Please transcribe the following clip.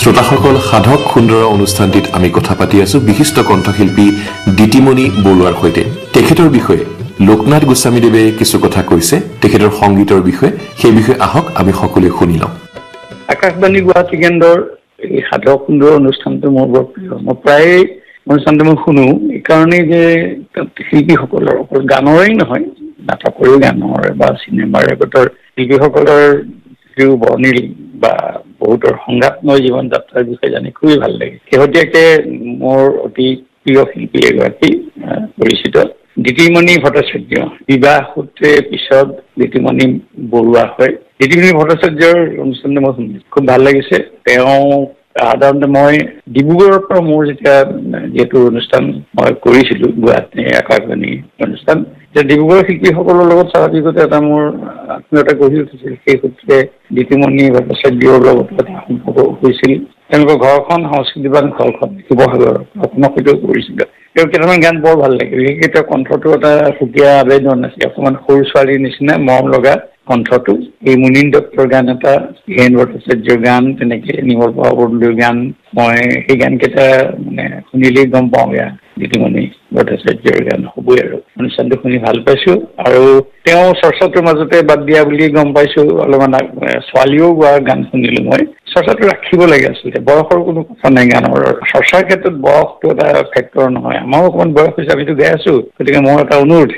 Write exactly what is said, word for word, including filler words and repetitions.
শ্ৰোতাসকল সাধক সুন্দৰ অনুষ্ঠানটিত আমি কথা পাতি আছো বিশিষ্ট কণ্ঠশিল্পী দিতিমণি বৰুৱাৰ সৈতে তেখেতৰ বিষয়ে লোকনাথ গোস্বামীদেৱে কিছু কথা কৈছে তেখেতৰ সংগীতৰ বিষয়ে সেই বিষয়ে আহক আমি সকলোৱে শুনি লওঁ আকাশবাণী গুৱাহাটী কেন্দ্ৰৰ এই সাধক সুন্দৰ অনুষ্ঠানটো মোৰ বৰ প্ৰিয় মই প্ৰায় অনুষ্ঠানটো মই শুনো এই কাৰণে যে শিল্পীসকলৰ অকল গানৰেই নহয় নাটকৰো গানৰ বা চিনেমাৰ ৰেকৰ্ডৰ শিল্পীসকলৰ যিও বৰ্ণিল বা বহুতৰ সংঘাতময় জীৱন যাত্ৰাৰ বিষয়ে জানি খুবেই ভাল লাগে শেহতীয়াকৈ মোৰ অতি প্ৰিয় শিল্পী এগৰাকী পৰিচিত দিতিমণি ভট্টাচাৰ্য বিবাহ সূত্ৰে পিছত দিতিমণি বৰুৱা হয় দিতিমণি ভট্টাচাৰ্যৰ অনুষ্ঠানটো মই শুনিছোঁ খুব ভাল লাগিছে তেওঁ সাধাৰণতে মই ডিব্ৰুগড়ৰ পৰা মোৰ যেতিয়া যিহেতু অনুষ্ঠান মই কৰিছিলোঁ গুৱাহাটী আকাশবাণী অনুষ্ঠান যে ডিব্ৰুগড়ৰ শিল্পীসকলৰ লগত স্বাভাৱিকতে এটা মোৰ আত্মীয়তা গঢ়ি উঠিছিল সেই সূত্ৰে দিতিমণি ভট্টাচাৰ্যৰ লগত এটা সম্পৰ্ক হৈছিল তেওঁলোকৰ ঘৰখন সংস্কৃতিবান ঘৰখন শিৱসাগৰৰ অসমক সৈতেও কৰিছিল তেওঁ কেইটামান গান বৰ ভাল লাগে বিশেষকৈ তেওঁৰ কণ্ঠটো এটা সুকীয়া আবেদন আছে অকণমান সৰু ছোৱালীৰ নিচিনা মৰম লগা কণ্ঠটো এই মুনীন দত্তৰ গান এটা হীৰেণ ভট্টাচাৰ্যৰ গান তেনেকৈ নিৰ্মল বৰদলৈৰ গান মই সেই গানকেইটা মানে শুনিলেই গম পাওঁ এয়া দিতিমণি ভট্টাচাৰ্যৰ গান হ'বই আৰু অনুষ্ঠানটো শুনি ভাল পাইছোঁ আৰু তেওঁ চৰ্চাটোৰ মাজতে বাদ দিয়া বুলি গম পাইছোঁ অলপমান ছোৱালীও গোৱা গান শুনিলোঁ মই চৰ্চাটো ৰাখিব লাগে আচলতে বয়সৰ কোনো কথা নাই গানৰ চৰ্চাৰ ক্ষেত্ৰত বয়সটো এটা ফেক্টৰ নহয় আমাৰো অকণমান বয়স হৈছে আমিতো গাই আছোঁ গতিকে মোৰ এটা অনুৰোধ